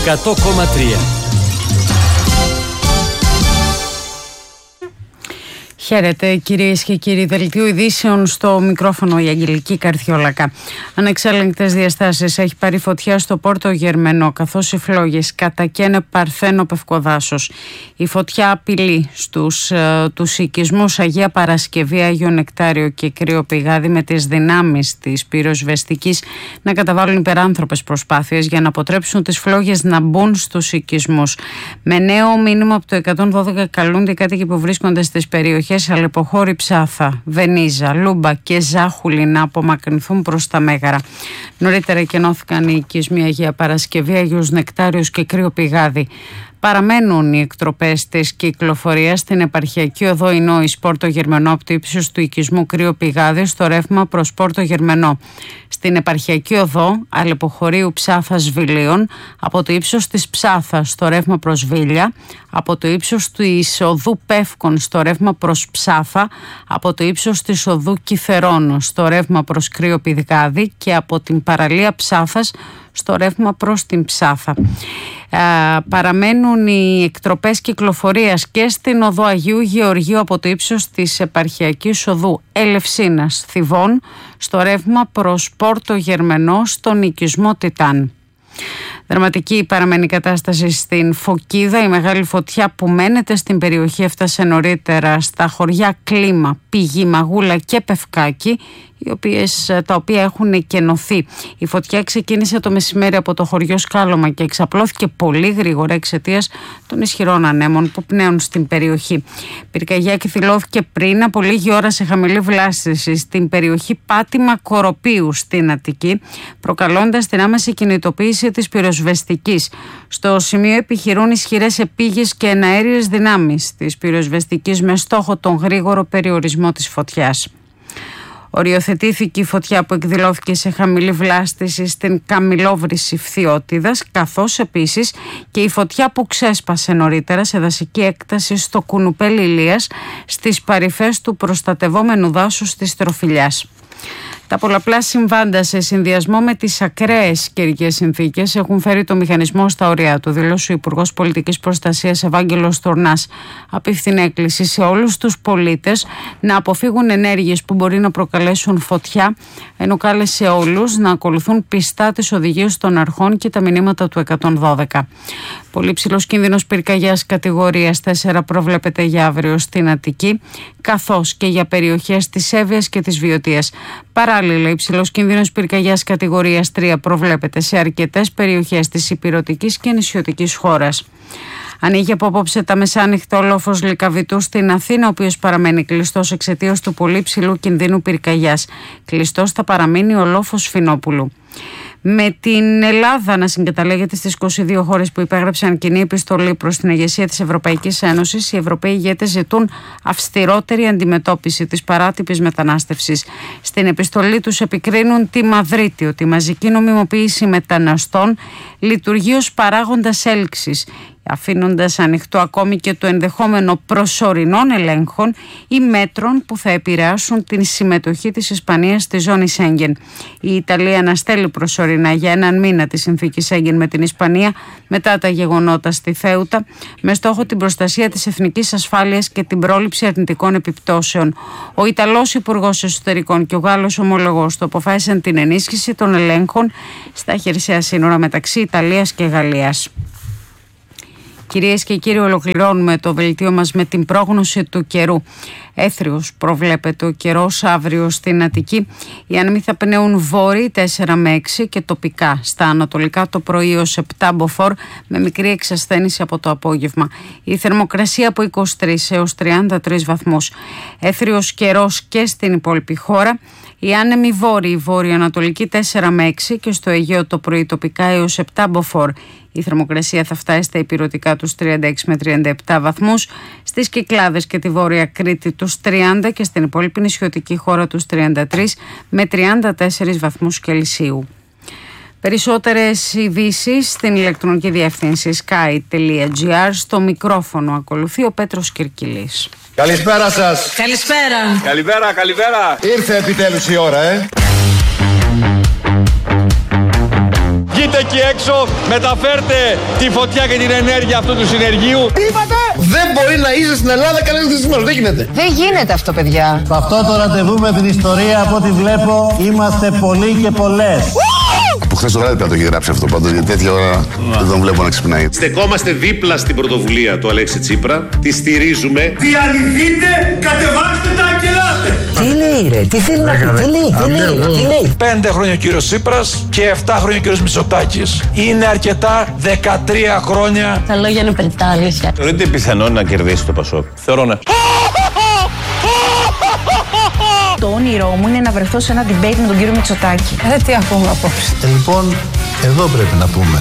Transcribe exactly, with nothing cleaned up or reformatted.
εκατό κόμμα τρία. Χαίρετε κυρίες και κύριοι, δελτίο ειδήσεων, στο μικρόφωνο η Αγγελική Καρδιόλακα. Ανεξέλεγκτες διαστάσεις έχει πάρει φωτιά στο Πόρτο Γερμενό, καθώς οι φλόγες κατακαίνε παρθένο πευκοδάσος. Η φωτιά απειλεί στους ε, τους οικισμούς Αγία Παρασκευή, Άγιο Νεκτάριο και Κρύο Πηγάδι, με τις δυνάμεις της πυροσβεστικής να καταβάλουν υπεράνθρωπες προσπάθειες για να αποτρέψουν τις φλόγες να μπουν στους οικισμούς. Με νέο μήνυμα από το εκατόν δώδεκα καλούνται οι κάτοικοι που βρίσκονται στις περιοχές Αλεποχώρη, Ψάθα, Βενίζα, Λούμπα και Ζάχουλη να απομακρυνθούν προς τα Μέγαρα. Νωρίτερα εκενώθηκαν οι οικισμοί Αγία Παρασκευή, Άγιος Νεκτάριος και Κρύο Πηγάδι. Παραμένουν οι εκτροπές της κυκλοφορίας στην επαρχιακή οδό Ινόης Πόρτο Γερμενό από το ύψος του οικισμού Κρύο Πηγάδι στο ρεύμα προς Πόρτο Γερμενό. Στην επαρχιακή οδό Αλεποχωρίου Ψάθας Βιλίων από το ύψος της Ψάθας στο ρεύμα προς Βίλια, από το ύψος του οδού Πεύκων στο ρεύμα προς Ψάθα, από το ύψος της οδού Κηφερών στο ρεύμα προς Κρύο Πηγάδι και από την παραλία Ψάθας στο ρεύμα προς την Ψάθα. Ε, παραμένουν οι εκτροπές κυκλοφορίας και στην οδό Αγίου Γεωργίου από το ύψος της επαρχιακής οδού Ελευσίνας Θηβών στο ρεύμα προς Πόρτο Γερμενό στον οικισμό Τιτάν. Δραματική παραμένει η κατάσταση στην Φωκίδα. Η μεγάλη φωτιά που μένεται στην περιοχή έφτασε νωρίτερα στα χωριά Κλίμα, Πηγή, Μαγούλα και Πευκάκι, οι οποίες, τα οποία έχουν εκενωθεί. Η φωτιά ξεκίνησε το μεσημέρι από το χωριό Σκάλωμα και εξαπλώθηκε πολύ γρήγορα εξαιτίας των ισχυρών ανέμων που πνέουν στην περιοχή. Πυρκαγιά εκδηλώθηκε πριν από λίγη ώρα σε χαμηλή βλάστηση στην περιοχή Πάτημα Κοροπίου στην Αττική, προκαλώντας την άμεση κινητοποίηση της πυροσβεστικής. Στο σημείο επιχειρούν ισχυρές επίγειες και εναέριες δυνάμεις της πυροσβεστικής με στόχο τον γρήγορο περιορισμό της φωτιάς. Οριοθετήθηκε η φωτιά που εκδηλώθηκε σε χαμηλή βλάστηση στην Καμιλόβρηση Φθιώτιδας, καθώς επίσης και η φωτιά που ξέσπασε νωρίτερα σε δασική έκταση στο Κουνουπέλ Ηλίας στις παρυφές του προστατευόμενου δάσους της Τροφιλιάς. Τα πολλαπλά συμβάντα σε συνδυασμό με τις ακραίες καιρικές συνθήκες έχουν φέρει το μηχανισμό στα ωριά του, δήλωσε ο Υπουργός Πολιτικής Προστασίας Ευάγγελος Τουρνάς. Απίφθινε έκκληση σε όλους τους πολίτες να αποφύγουν ενέργειες που μπορεί να προκαλέσουν φωτιά, ενώ κάλεσε όλους να ακολουθούν πιστά τις οδηγίες των αρχών και τα μηνύματα του εκατόν δώδεκα. Πολύ ψηλός κίνδυνος πυρκαγιάς κατηγορίας τέσσερα προβλέπεται για αύριο στην Αττική, καθώς και για περιοχές της Εύβοιας και της Βιωτίας. Παράλληλα, υψηλός κίνδυνος πυρκαγιάς κατηγορίας τρία προβλέπεται σε αρκετές περιοχές της ηπειρωτικής και νησιωτικής χώρας. Ανοίγει από απόψε τα μεσάνυχτα ο λόφος Λυκαβητού στην Αθήνα, ο οποίος παραμένει κλειστός εξαιτίας του πολύ ψηλού κινδύνου πυρκαγιάς. Κλειστός θα παραμείνει ο λόφος Φινόπουλου. Με την Ελλάδα να συγκαταλέγεται στις είκοσι δύο χώρες που υπέγραψαν κοινή επιστολή προς την ηγεσία της Ευρωπαϊκής Ένωσης, οι Ευρωπαίοι ηγέτες ζητούν αυστηρότερη αντιμετώπιση της παράτυπης μετανάστευσης. Στην επιστολή τους επικρίνουν τη Μαδρίτη ότι η μαζική νομιμοποίηση μεταναστών λειτουργεί ως παράγοντας έλξης, αφήνοντας ανοιχτό ακόμη και το ενδεχόμενο προσωρινών ελέγχων ή μέτρων που θα επηρεάσουν την συμμετοχή της Ισπανίας στη ζώνη Σέγγεν. Η Ιταλία αναστέλει προσωρινά για έναν μήνα τη συνθήκη Σέγγεν με την Ισπανία μετά τα γεγονότα στη Θέουτα, με στόχο την προστασία της εθνικής ασφάλειας και την πρόληψη αρνητικών επιπτώσεων. Ο Ιταλός Υπουργός Εσωτερικών και ο Γάλλος ομολογός του αποφάσισαν την ενίσχυση των ελέγχων στα χερσαία σύνορα μεταξύ Ιταλίας και Γαλλίας. Κυρίες και κύριοι, ολοκληρώνουμε το δελτίο μας με την πρόγνωση του καιρού. Έθριος προβλέπεται ο καιρός αύριο στην Αττική. Οι άνεμοι θα πνέουν βόρειοι τέσσερα με έξι και τοπικά στα ανατολικά το πρωί ως επτά μποφόρ, με μικρή εξασθένηση από το απόγευμα. Η θερμοκρασία από είκοσι τρεις έως τριάντα τρεις βαθμούς. Έθριος καιρός και στην υπόλοιπη χώρα. Οι άνεμοι βόρειοι, βόρειο-ανατολική τέσσερα με έξι και στο Αιγαίο το πρωί τοπικά έως επτά μποφόρ. Η θερμοκρασία θα φτάσει στα ηπειρωτικά τους τριάντα έξι με τριάντα επτά βαθμούς, στις Κυκλάδες και τη Βόρεια Κρήτη τους τριάντα και στην υπόλοιπη νησιωτική χώρα τους τριάντα τρεις με τριάντα τέσσερις βαθμούς Κελσίου. Περισσότερες ειδήσεις στην ηλεκτρονική διεύθυνση sky τελεία gr. Στο μικρόφωνο ακολουθεί ο Πέτρος Κυρκυλής. Καλησπέρα σας. Καλησπέρα. Καλημέρα, καλημέρα. Ήρθε επιτέλους η ώρα, ε. Βγείτε εκεί έξω, μεταφέρτε τη φωτιά και την ενέργεια αυτού του συνεργείου. Τι είπατε? Δεν μπορεί να είσαι στην Ελλάδα κανένας χρησιμός. Δεν γίνεται. Δεν γίνεται αυτό, παιδιά. Σε αυτό το ραντεβού με την ιστορία, από ό,τι βλέπω, είμαστε πολλοί και πολλές. Από χθες το βράδυ πρέπει να το έχει γράψει αυτό πάντως, γιατί τέτοια ώρα δεν τον βλέπω να ξυπνάει. Στεκόμαστε δίπλα στην πρωτοβουλία του Αλέξη Τσίπρα. Τη στηρίζουμε. Διαλυθείτε, κατεβάστε τα και ελάτε. Τι λέει ρε, τι θέλει να πει, τι λέει, τι λέει, τι λέει. Πέντε χρόνια ο κύριος Τσίπρας και εφτά χρόνια ο κύριος Μητσοτάκης. Είναι αρκετά, δεκατρία χρόνια. Τα λόγια είναι πεντάλισια. Θεωρείτε πιθανό να κερδίσει το Πασόκ? Θεωρώ ναι. Το όνειρό μου είναι να βρεθώ σε ένα debate με τον κύριο Μητσοτάκη. Ε, τι ακούμε απόψε. Ε, λοιπόν, εδώ πρέπει να πούμε.